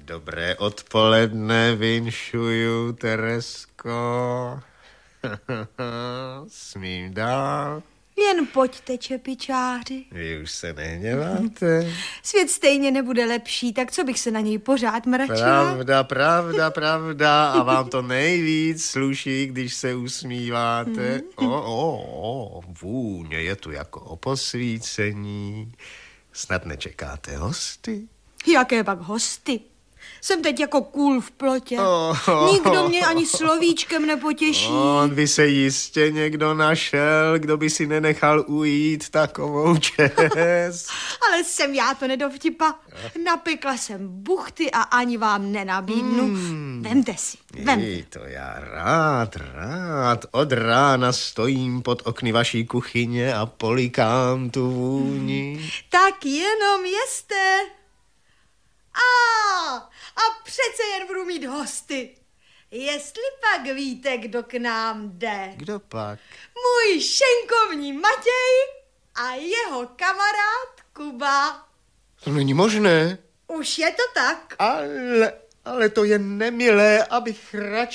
Dobré odpoledne, vinšuju, Teresko. Smím dál? Jen pojďte, čepičáři. Vy už se nehněváte? Svět stejně nebude lepší, tak co bych se na něj pořád mračila? Pravda. A vám to nejvíc sluší, když se usmíváte. Vůně je tu jako o posvícení. Snad nečekáte hosty? Jaké pak hosty? Jsem teď jako kůl v plotě. Nikdo mě ani slovíčkem nepotěší. On by se jistě někdo našel, kdo by si nenechal ujít takovou čest. Ale jsem já to nedovtipa. Napekla jsem buchty a ani vám nenabídnu. Vemte si, vemte. To já rád. Od rána stojím pod okny vaší kuchyně a polikám tu vůni. Tak jenom jeste. A přece jen budu mít hosty. Jestli pak víte, kdo k nám jde. Kdo pak? Můj šenkovní Matěj a jeho kamarád Kuba. To není možné. Už je to tak. Ale to je nemilé, abych radši